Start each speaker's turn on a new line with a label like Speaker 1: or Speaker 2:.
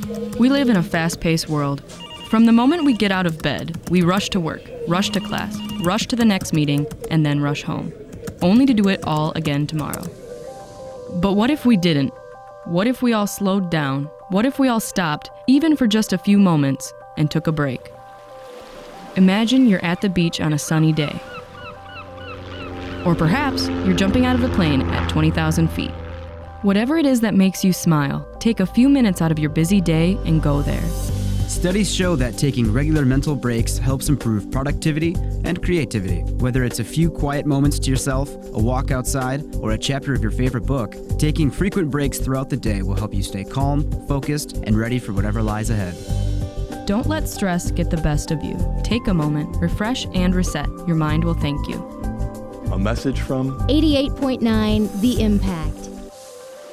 Speaker 1: We live in a fast-paced world. From the moment we get out of bed, we rush to work, rush to class, rush to the next meeting, and then rush home, only to do it all again tomorrow. But what if we didn't? What if we all slowed down? What if we all stopped, even for just a few moments, and took a break? Imagine you're at the beach on a sunny day. Or perhaps you're jumping out of a plane at 20,000 feet. Whatever it is that makes you smile, take a few minutes out of your busy day and go there.
Speaker 2: Studies show that taking regular mental breaks helps improve productivity and creativity. Whether it's a few quiet moments to yourself, a walk outside, or a chapter of your favorite book, taking frequent breaks throughout the day will help you stay calm, focused, and ready for whatever lies ahead.
Speaker 1: Don't let stress get the best of you. Take a moment, refresh, and reset. Your mind will thank you.
Speaker 3: A message from
Speaker 4: 88.9 The Impact.